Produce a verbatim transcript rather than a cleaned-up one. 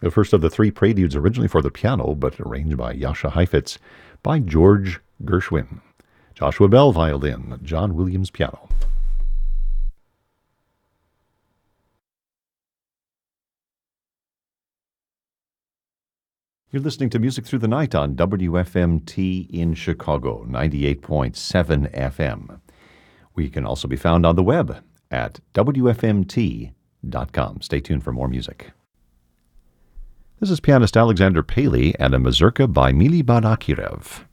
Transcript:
The first of the three preludes originally for the piano, but arranged by Jascha Heifetz, by George Gershwin. Joshua Bell, violin, John Williams, piano. You're listening to Music Through the Night on W F M T in Chicago, ninety-eight point seven F M. We can also be found on the web at W F M T dot com. Stay tuned for more music. This is pianist Alexander Paley and a mazurka by Mili Badakirev.